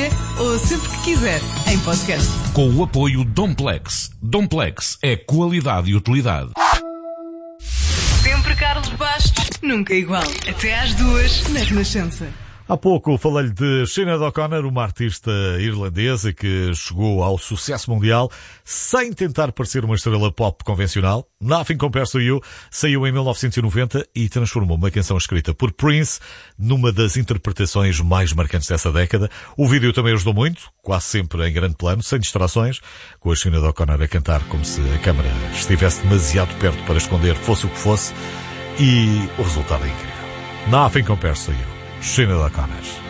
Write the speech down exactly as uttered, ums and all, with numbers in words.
dia ou sempre que quiser, em podcast. Com o apoio Domplex. Domplex é qualidade e utilidade. Sempre Carlos Bastos, nunca igual. Até às duas, na Renascença. Há pouco falei-lhe de Sinéad O'Connor, uma artista irlandesa que chegou ao sucesso mundial sem tentar parecer uma estrela pop convencional. Nothing Compares to You saiu em mil novecentos e noventa e transformou uma canção escrita por Prince numa das interpretações mais marcantes dessa década. O vídeo também ajudou muito, quase sempre em grande plano, sem distrações, com a Sinéad O'Connor a cantar como se a câmara estivesse demasiado perto para esconder fosse o que fosse, e o resultado é incrível. Nothing Compares to You. Sinéad O'Connor.